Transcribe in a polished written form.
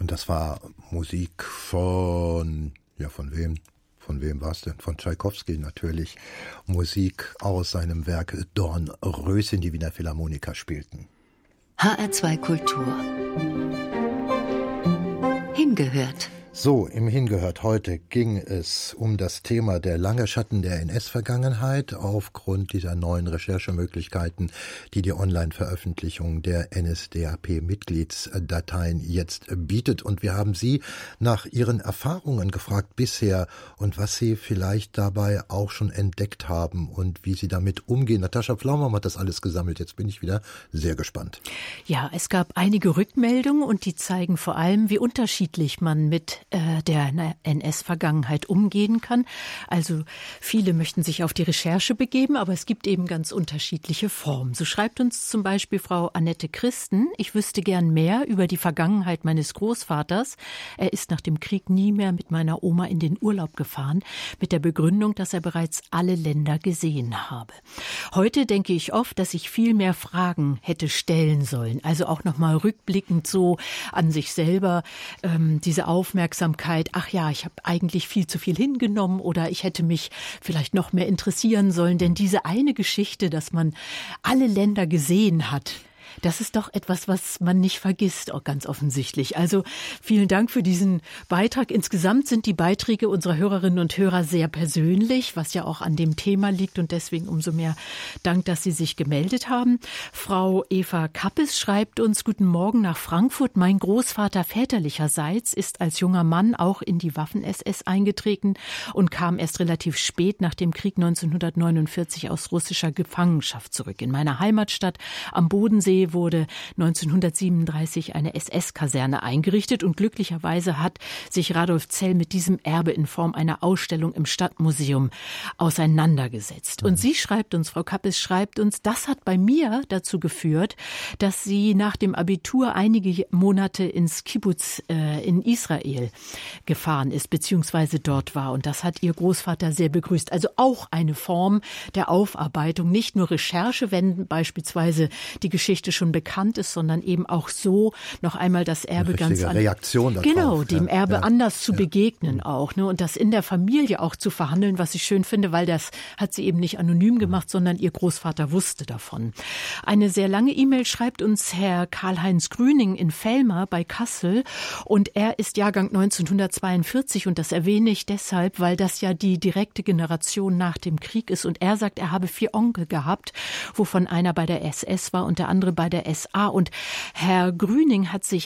Und das war Musik von wem? Von wem war es denn? Von Tschaikowski natürlich. Musik aus seinem Werk Dornröschen, die Wiener Philharmoniker spielten. HR2 Kultur. Hingehört. So, im Hingehört heute ging es um das Thema der lange Schatten der NS-Vergangenheit aufgrund dieser neuen Recherchemöglichkeiten, die die Online-Veröffentlichung der NSDAP-Mitgliedsdateien jetzt bietet. Und wir haben Sie nach Ihren Erfahrungen gefragt bisher und was Sie vielleicht dabei auch schon entdeckt haben und wie Sie damit umgehen. Natascha Pflaumann hat das alles gesammelt. Jetzt bin ich wieder sehr gespannt. Ja, es gab einige Rückmeldungen und die zeigen vor allem, wie unterschiedlich man mit der NS-Vergangenheit umgehen kann. Also viele möchten sich auf die Recherche begeben, aber es gibt eben ganz unterschiedliche Formen. So schreibt uns zum Beispiel Frau Annette Christen: Ich wüsste gern mehr über die Vergangenheit meines Großvaters. Er ist nach dem Krieg nie mehr mit meiner Oma in den Urlaub gefahren, mit der Begründung, dass er bereits alle Länder gesehen habe. Heute denke ich oft, dass ich viel mehr Fragen hätte stellen sollen. Also auch nochmal rückblickend so an sich selber diese Aufmerksamkeit, ach ja, ich habe eigentlich viel zu viel hingenommen oder ich hätte mich vielleicht noch mehr interessieren sollen, denn diese eine Geschichte, dass man alle Länder gesehen hat, das ist doch etwas, was man nicht vergisst, auch ganz offensichtlich. Also vielen Dank für diesen Beitrag. Insgesamt sind die Beiträge unserer Hörerinnen und Hörer sehr persönlich, was ja auch an dem Thema liegt und deswegen umso mehr Dank, dass Sie sich gemeldet haben. Frau Eva Kappes schreibt uns: Guten Morgen nach Frankfurt. Mein Großvater väterlicherseits ist als junger Mann auch in die Waffen-SS eingetreten und kam erst relativ spät nach dem Krieg 1949 aus russischer Gefangenschaft zurück. In meiner Heimatstadt am Bodensee wurde 1937 eine SS-Kaserne eingerichtet und glücklicherweise hat sich Radolf Zell mit diesem Erbe in Form einer Ausstellung im Stadtmuseum auseinandergesetzt. Und sie schreibt uns, Frau Kappes schreibt uns, das hat bei mir dazu geführt, dass sie nach dem Abitur einige Monate ins Kibbutz in Israel gefahren ist, beziehungsweise dort war. Und das hat ihr Großvater sehr begrüßt. Also auch eine Form der Aufarbeitung, nicht nur Recherche, wenn beispielsweise die Geschichte schon bekannt ist, sondern eben auch so noch einmal das Erbe ganz anders. Reaktion darauf. Genau, dem Erbe anders zu begegnen auch, ne, und das in der Familie auch zu verhandeln, was ich schön finde, weil das hat sie eben nicht anonym gemacht, sondern ihr Großvater wusste davon. Eine sehr lange E-Mail schreibt uns Herr Karl-Heinz Grüning in Vellmar bei Kassel und er ist Jahrgang 1942 und das erwähne ich deshalb, weil das ja die direkte Generation nach dem Krieg ist und er sagt, er habe 4 Onkel gehabt, wovon einer bei der SS war und der andere bei der SA und Herr Grüning hat sich